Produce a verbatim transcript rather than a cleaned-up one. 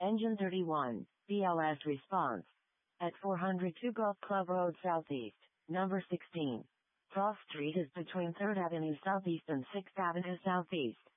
Engine thirty-one, B L S response. At four oh two Golf Club Road Southeast, number sixteen. Cross Street is between third Avenue Southeast and sixth Avenue Southeast.